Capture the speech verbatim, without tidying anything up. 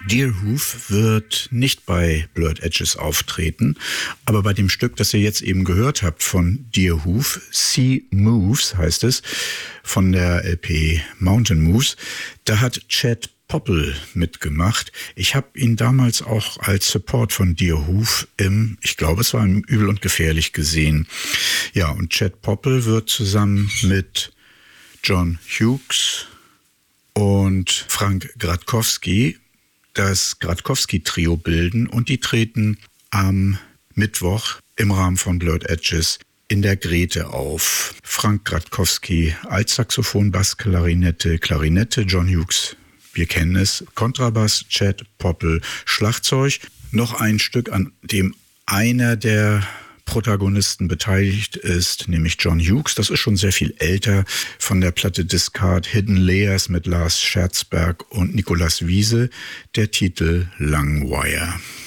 Deerhoof wird nicht bei Blurred Edges auftreten, aber bei dem Stück, das ihr jetzt eben gehört habt von Deerhoof, Sea Moves heißt es, von der L P Mountain Moves, da hat Chad Popple mitgemacht. Ich habe ihn damals auch als Support von Deerhoof im, ich glaube, es war im Übel und Gefährlich gesehen. Ja, und Chad Popple wird zusammen mit John Hughes und Frank Gradkowski das Gradkowski-Trio bilden und die treten am Mittwoch im Rahmen von Blurred Edges in der Grete auf. Frank Gradkowski als Saxophon, Bass, Klarinette, Klarinette, John Hughes, wir kennen es, Kontrabass, Chad Popple, Schlagzeug. Noch ein Stück, an dem einer der Protagonisten beteiligt ist, nämlich John Hughes. Das ist schon sehr viel älter, von der Platte Discard Hidden Layers mit Lars Scherzberg und Nicolas Wiese, der Titel Langwire.